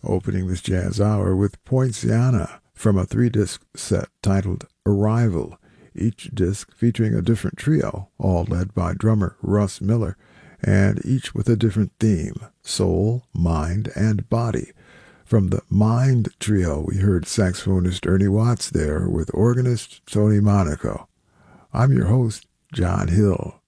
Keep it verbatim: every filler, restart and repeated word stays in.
Opening this jazz hour with Poinciana from a three-disc set titled Arrival, each disc featuring a different trio, all led by drummer Russ Miller, and each with a different theme, soul, mind, and body. From the Mind Trio, we heard saxophonist Ernie Watts there with organist Tony Monaco. I'm your host, John Hill.